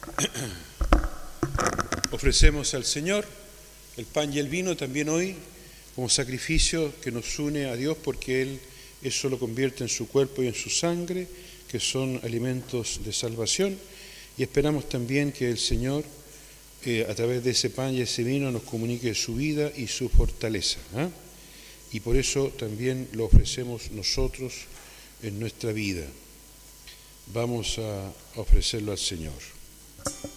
Ofrecemos al Señor el pan y el vino también hoy como sacrificio que nos une a Dios, porque Él eso lo convierte en su cuerpo y en su sangre, que son alimentos de salvación, y esperamos también que el Señor a través de ese pan y ese vino nos comunique su vida y su fortaleza, y por eso también lo ofrecemos nosotros en nuestra vida. Vamos a ofrecerlo al Señor.